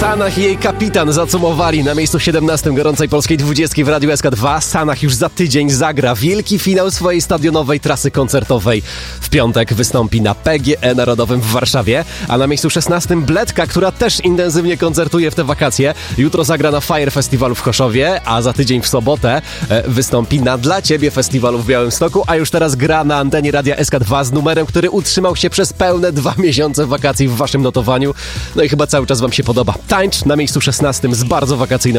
Sanach i jej kapitan zacumowali na miejscu 17 gorącej polskiej 20 w Radiu SK2. Sanach już za tydzień zagra wielki finał swojej stadionowej trasy koncertowej. W piątek wystąpi na PGE Narodowym w Warszawie, a na miejscu 16 Bledka, która też intensywnie koncertuje w te wakacje. Jutro zagra na Fire Festiwalu w Choszowie, a za tydzień w sobotę wystąpi na Dla Ciebie Festiwalu w Białymstoku, a już teraz gra na antenie Radia SK2 z numerem, który utrzymał się przez pełne 2 miesiące wakacji w waszym notowaniu. No i chyba cały czas wam się podoba. Tańcz na miejscu 16 z bardzo wakacyjnym